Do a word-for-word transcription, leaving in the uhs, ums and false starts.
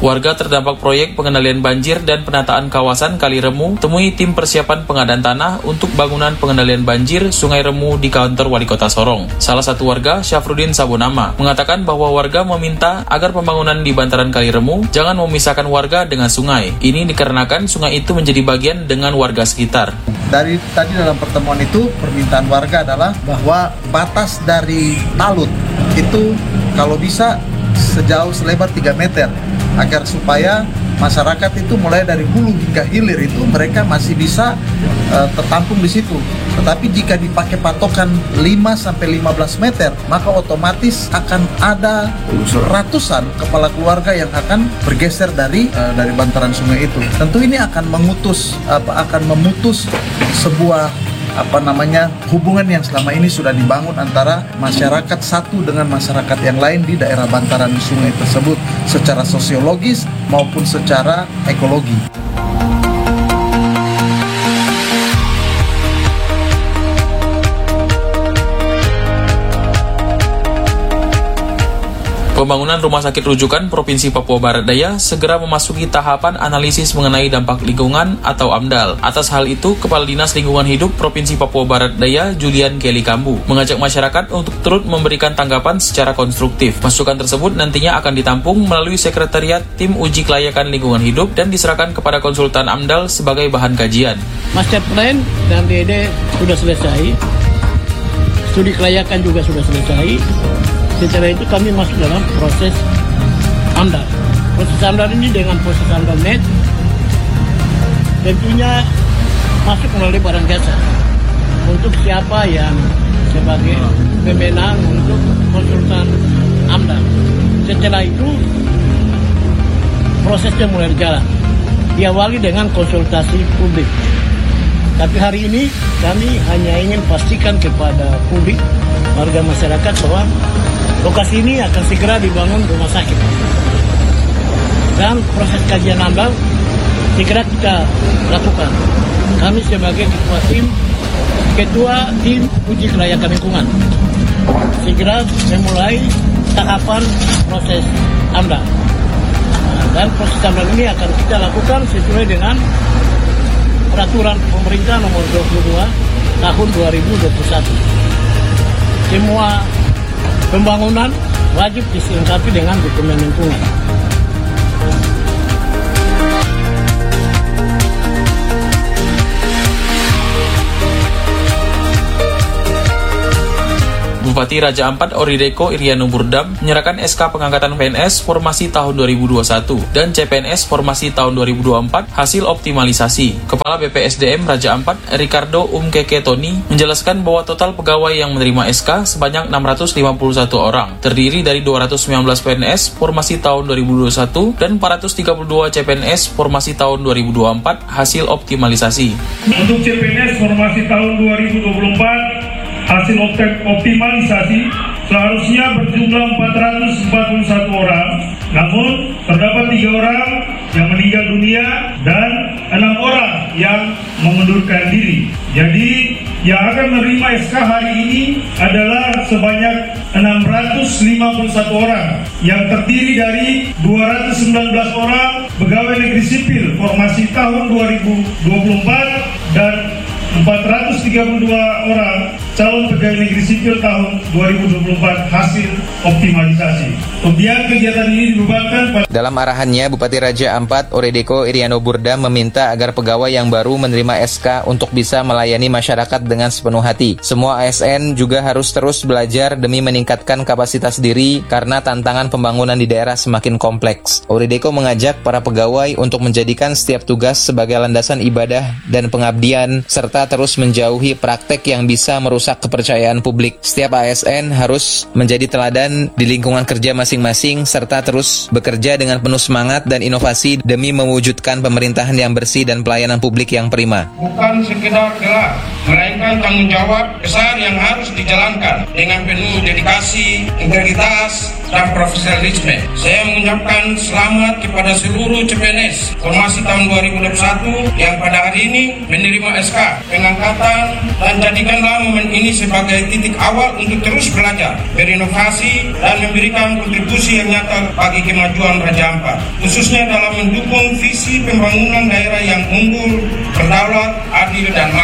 Warga terdampak proyek pengendalian banjir dan penataan kawasan Kali Remu temui tim persiapan pengadaan tanah untuk bangunan pengendalian banjir Sungai Remu di kantor Wali Kota Sorong. Salah satu warga, Syafruddin Sabonama, mengatakan bahwa warga meminta agar pembangunan di bantaran Kali Remu jangan memisahkan warga dengan sungai. Ini dikarenakan sungai itu menjadi bagian dengan warga sekitar. Dari tadi dalam pertemuan itu permintaan warga adalah bahwa batas dari talut itu kalau bisa sejauh selebar tiga meter agar supaya masyarakat itu mulai dari hulu hingga hilir itu mereka masih bisa uh, tertampung di situ. Tetapi jika dipakai patokan lima sampai lima belas meter, maka otomatis akan ada ratusan kepala keluarga yang akan bergeser dari uh, dari bantaran sungai itu. Tentu ini akan mengutus apa akan memutus sebuah apa namanya hubungan yang selama ini sudah dibangun antara masyarakat satu dengan masyarakat yang lain di daerah bantaran sungai tersebut secara sosiologis maupun secara ekologi. Pembangunan Rumah Sakit Rujukan Provinsi Papua Barat Daya segera memasuki tahapan analisis mengenai dampak lingkungan atau AMDAL. Atas hal itu, Kepala Dinas Lingkungan Hidup Provinsi Papua Barat Daya, Julian Kelly Kambu, mengajak masyarakat untuk turut memberikan tanggapan secara konstruktif. Masukan tersebut nantinya akan ditampung melalui Sekretariat Tim Uji Kelayakan Lingkungan Hidup dan diserahkan kepada konsultan AMDAL sebagai bahan kajian. Master Plan dan D D sudah selesai, studi kelayakan juga sudah selesai. Setelah itu kami masuk dalam proses AMDAL. Proses AMDAL ini dengan proses AMDAL net tentunya masuk melalui barang jasa untuk siapa yang sebagai pemenang untuk konsultan AMDAL. Setelah itu prosesnya mulai berjalan. Diawali dengan konsultasi publik. Tapi hari ini kami hanya ingin pastikan kepada publik, warga masyarakat bahwa lokasi ini akan segera dibangun rumah sakit. Dan proses kajian AMDAL segera kita lakukan. Kami sebagai ketua tim, ketua tim uji kelayakan lingkungan, segera memulai tahapan proses AMDAL. Dan proses AMDAL ini akan kita lakukan sesuai dengan Peraturan Pemerintah Nomor dua puluh dua Tahun dua ribu dua puluh satu. Semua pembangunan wajib dilengkapi dengan dokumen lingkungan. Bupati Raja Ampat Orideko Iriano Burdam menyerahkan S K pengangkatan P N S formasi tahun dua ribu dua puluh satu dan C P N S formasi tahun dua ribu dua puluh empat hasil optimalisasi. Kepala B P S D M Raja Ampat Ricardo Umkeke Tony menjelaskan bahwa total pegawai yang menerima S K sebanyak enam ratus lima puluh satu orang, terdiri dari dua ratus sembilan belas P N S formasi tahun dua ribu dua puluh satu dan empat ratus tiga puluh dua C P N S formasi tahun dua ribu dua puluh empat hasil optimalisasi. Untuk C P N S formasi tahun dua ribu dua puluh empat hasil optimalisasi seharusnya berjumlah empat ratus empat puluh satu orang, namun terdapat tiga orang yang meninggal dunia dan enam orang yang mengundurkan diri. Jadi yang akan menerima S K hari ini adalah sebanyak enam ratus lima puluh satu orang yang terdiri dari dua ratus sembilan belas orang pegawai negeri sipil formasi tahun dua ribu dua puluh empat dan empat ratus tiga puluh dua orang calon pegawai negeri sipil tahun dua ribu dua puluh empat hasil optimalisasi. Kemudian kegiatan ini dibebankan pada... Dalam arahannya, Bupati Raja Ampat Orideko Iriano Burdam meminta agar pegawai yang baru menerima S K untuk bisa melayani masyarakat dengan sepenuh hati. Semua A S N juga harus terus belajar demi meningkatkan kapasitas diri karena tantangan pembangunan di daerah semakin kompleks. Orideko mengajak para pegawai untuk menjadikan setiap tugas sebagai landasan ibadah dan pengabdian serta terus menjauhi praktek yang bisa merusak kepercayaan publik. Setiap A S N harus menjadi teladan di lingkungan kerja masing-masing serta terus bekerja dengan penuh semangat dan inovasi demi mewujudkan pemerintahan yang bersih dan pelayanan publik yang prima. Bukan sekedar gelar, melainkan tanggung jawab besar yang harus dijalankan dengan penuh dedikasi, integritas, dan profesionalisme. Saya mengucapkan selamat kepada seluruh C P N S Formasi tahun dua ribu dua puluh satu yang pada hari ini menerima S K pengangkatan, dan jadikanlah momen ini sebagai titik awal untuk terus belajar, berinovasi, dan memberikan kontribusi yang nyata bagi kemajuan Raja Ampat, khususnya dalam mendukung visi pembangunan daerah yang unggul, berdaulat, adil, dan makmur.